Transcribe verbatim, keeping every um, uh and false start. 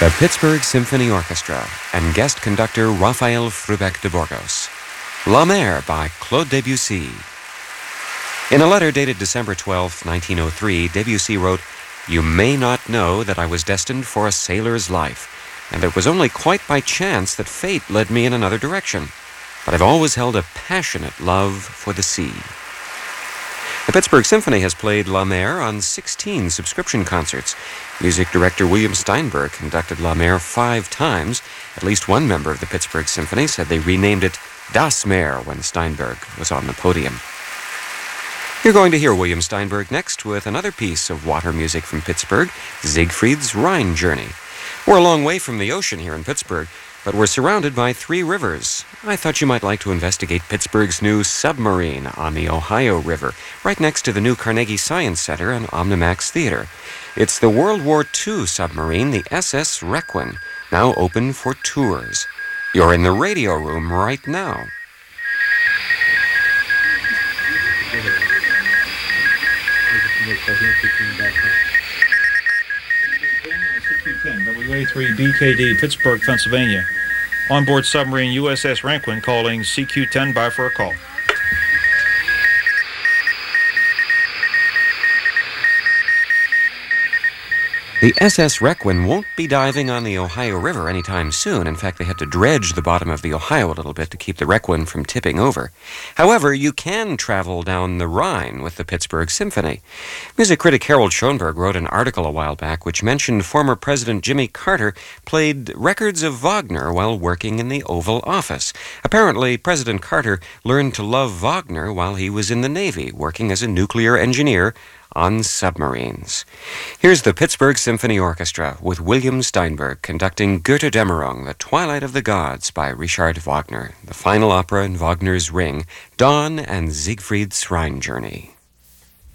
The Pittsburgh Symphony Orchestra and guest conductor Raphael Frubeck de Burgos. La Mer by Claude Debussy. In a letter dated December twelfth, nineteen oh three, Debussy wrote, "You may not know that I was destined for a sailor's life, and it was only quite by chance that fate led me in another direction. But I've always held a passionate love for the sea." The Pittsburgh Symphony has played La Mer on sixteen subscription concerts. Music director William Steinberg conducted La Mer five times. At least one member of the Pittsburgh Symphony said they renamed it Das Meer when Steinberg was on the podium. You're going to hear William Steinberg next with another piece of water music from Pittsburgh, Siegfried's Rhine Journey. We're a long way from the ocean here in Pittsburgh, but we're surrounded by three rivers. I thought you might like to investigate Pittsburgh's new submarine on the Ohio River, right next to the new Carnegie Science Center and Omnimax Theater. It's the World War Two submarine, the S S Requin, now open for tours. You're in the radio room right now. W A three B K D, Pittsburgh, Pennsylvania. Onboard submarine U S S Requin calling C Q ten by for a call. The S S Requin won't be diving on the Ohio River anytime soon. In fact, they had to dredge the bottom of the Ohio a little bit to keep the Requin from tipping over. However, you can travel down the Rhine with the Pittsburgh Symphony. Music critic Harold Schoenberg wrote an article a while back which mentioned former President Jimmy Carter played records of Wagner while working in the Oval Office. Apparently, President Carter learned to love Wagner while he was in the Navy, working as a nuclear engineer on submarines. Here's the Pittsburgh Symphony Orchestra with William Steinberg conducting Götterdämmerung, The Twilight of the Gods by Richard Wagner, the final opera in Wagner's Ring, Dawn and Siegfried's Rhine Journey.